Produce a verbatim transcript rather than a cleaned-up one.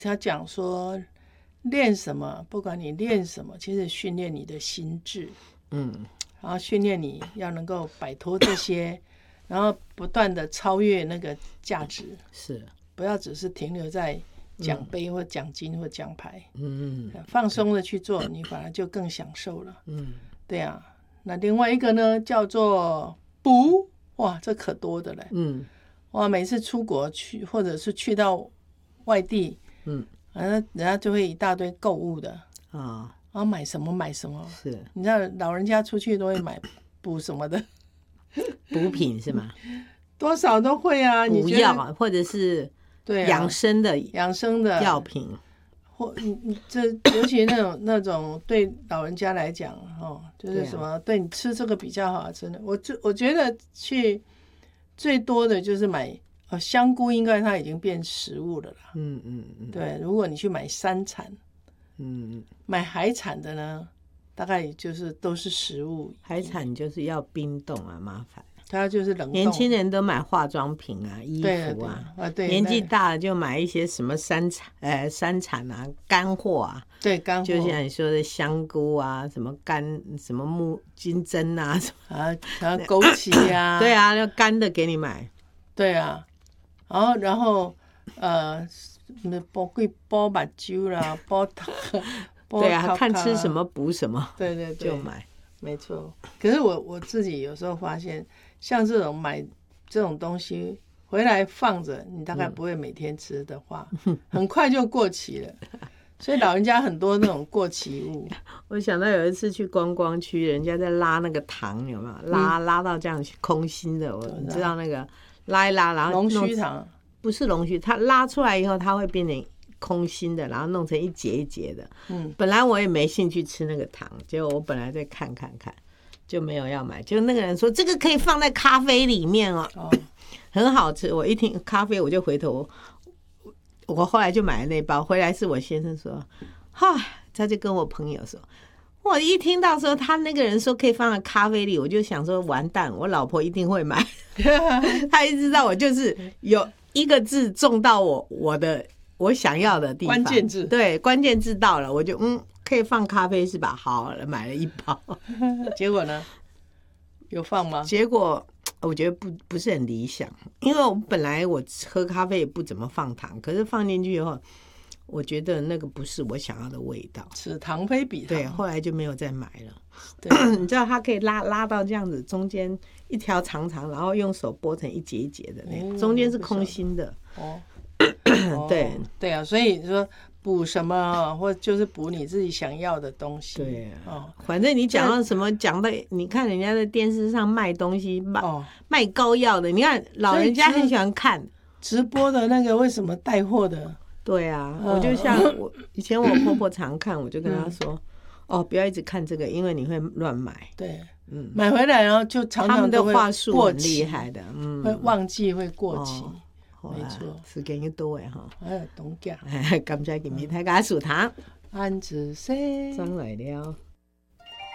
他讲说练什么，不管你练什么，其实训练你的心智，嗯，然后训练你要能够摆脱这些，然后不断的超越那个价值，是不要只是停留在奖杯或奖金或奖牌，嗯，放松的去做，你反而就更享受了，嗯，对啊。那另外一个呢，叫做补，哇，这可多的嘞，嗯，哇，每次出国去或者是去到外地，嗯。反正人家就会一大堆购物的啊，然后买什么买什么，是你知道老人家出去都会买补什么的， 补品是吗？ 多少都会啊， 补药啊，或者是对养生的养生的药品， 或你你这尤其那种那种对老人家来讲哦，就是什么对你吃这个比较好，真的，我就我觉得去最多的就是买。哦，香菇应该它已经变食物了啦。嗯嗯嗯。对，如果你去买山产，嗯，买海产的呢，大概就是都是食物。 海产就是要冰冻啊，麻烦。 它就是冷冻。 年轻人都买化妆品啊，衣服啊。啊对。年纪大了就买一些什么山产，呃，山产啊，干货啊。 对，干货。 就像你说的香菇啊，什么干什么木金针啊， 啊，然后枸杞啊。 对啊，要干的给你买。 对啊。然后，然后，呃，煲贵煲把酒啦，煲汤， 对啊，看吃什么补什么， 对对对， 就买， 没错。可是我我自己有时候发现，像这种买这种东西回来放着，你大概不会每天吃的话，嗯、很快就过期了。所以老人家很多那种过期物。 我想到有一次去观光区，人家在拉那个糖，有没有？拉、嗯、拉到这样空心的，我你知道那个。拉一拉，然后龙须糖不是龙须，它拉出来以后，它会变成空心的，然后弄成一节一节的。嗯，本来我也没兴趣吃那个糖，结果我本来在看看看，就没有要买。就那个人说这个可以放在咖啡里面哦，哦很好吃。我一听咖啡，我就回头，我后来就买了那包回来。是我先生说，哈，他就跟我朋友说。我一听到说他那个人说可以放在咖啡里，我就想说完蛋，我老婆一定会买。他一知道我就是有一个字中到我我的我想要的地方， 关键字对，关键字到了，我就嗯可以放咖啡是吧？好了，买了一包。 结果呢？有放吗？ 结果我觉得不不是很理想，因为我本来我喝咖啡也不怎么放糖，可是放进去以后。我觉得那个不是我想要的味道， 是糖非比糖。 对，后来就没有再买了。对，你知道它可以拉拉到这样子，中间一条长长，然后用手剥成一节一节的，那、嗯、中间是空心的。哦，对对啊，所以说补什么，或就是补你自己想要的东西。 对啊，哦，反正你讲到什么，讲的你看人家在电视上卖东西，卖、哦、卖膏药的，你看老人家很喜欢看直播的那个，为什么带货的？ 对啊，我就像我以前我婆婆常看，我就跟她说，嗯、哦，不要一直看这个，因为你会乱买。 对，嗯，买回来然后就常常都会过期，他们的话术很厉害的， 嗯，会忘记会过期， 哦、 没错， 时间又多哎哈。 哎，懂讲。 哎，感谢今日大家收听， 安子生， 转来了。